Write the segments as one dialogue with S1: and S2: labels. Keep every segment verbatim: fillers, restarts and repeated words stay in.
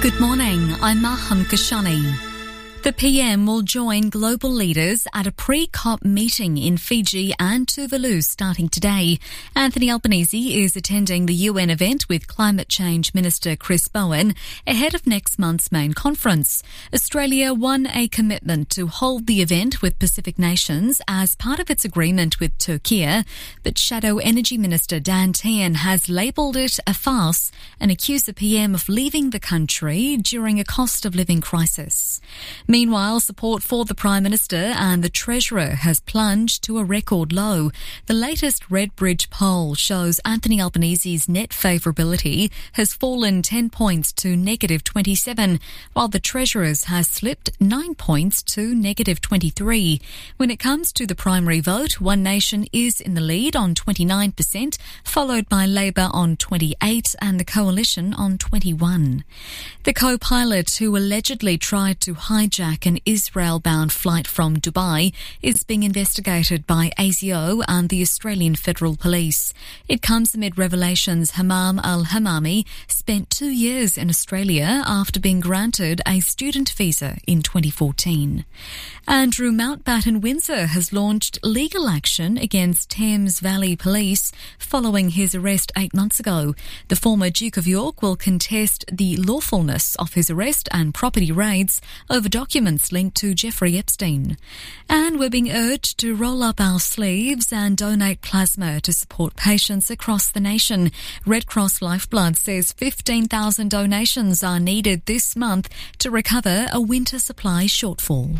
S1: Good morning, I'm Maham Kashani. The P M will join global leaders at a pre-COP meeting in Fiji and Tuvalu starting today. Anthony Albanese is attending the U N event with Climate Change Minister Chris Bowen ahead of next month's main conference. Australia won a commitment to hold the event with Pacific nations as part of its agreement with Turkey, but Shadow Energy Minister Dan Tehan has labelled it a farce and accused the P M of leaving the country during a cost of living crisis. Meanwhile, support for the Prime Minister and the Treasurer has plunged to a record low. The latest Redbridge poll shows Anthony Albanese's net favourability has fallen ten points to negative twenty-seven, while the Treasurer's has slipped nine points to negative twenty-three. When it comes to the primary vote, One Nation is in the lead on twenty-nine percent, followed by Labor on twenty-eight percent and the Coalition on twenty-one percent. The co-pilot who allegedly tried to hijack an Israel-bound flight from Dubai is being investigated by A S I O and the Australian Federal Police. It comes amid revelations Hamam al-Hamami spent two years in Australia after being granted a student visa in twenty fourteen. Andrew Mountbatten Windsor has launched legal action against Thames Valley Police following his arrest eight months ago. The former Duke of York will contest the lawfulness of his arrest and property raids over documents linked to Jeffrey Epstein. And we're being urged to roll up our sleeves and donate plasma to support patients across the nation. Red Cross Lifeblood says fifteen thousand donations are needed this month to recover a winter supply shortfall.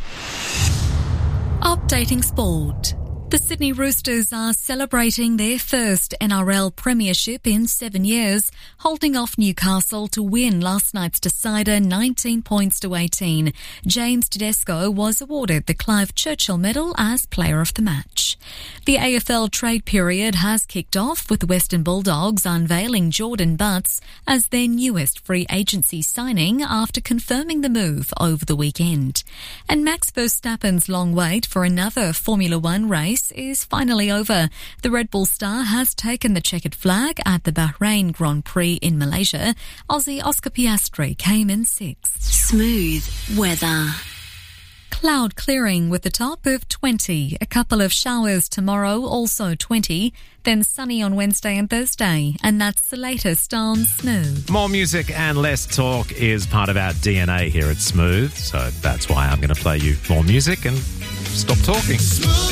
S1: Updating sport. The Sydney Roosters are celebrating their first N R L premiership in seven years, holding off Newcastle to win last night's decider nineteen points to eighteen. James Tedesco was awarded the Clive Churchill Medal as Player of the Match. The A F L trade period has kicked off with the Western Bulldogs unveiling Jordan Butts as their newest free agency signing after confirming the move over the weekend. And Max Verstappen's long wait for another Formula One race is finally over. The Red Bull star has taken the checkered flag at the Bahrain Grand Prix in Malaysia. Aussie Oscar Piastri came in sixth.
S2: Smooth weather.
S1: Cloud clearing with a top of twenty. A couple of showers tomorrow, also twenty. Then sunny on Wednesday and Thursday. And that's the latest on Smooth.
S3: More music and less talk is part of our D N A here at Smooth. So that's why I'm going to play you more music and stop talking.
S4: Smooth.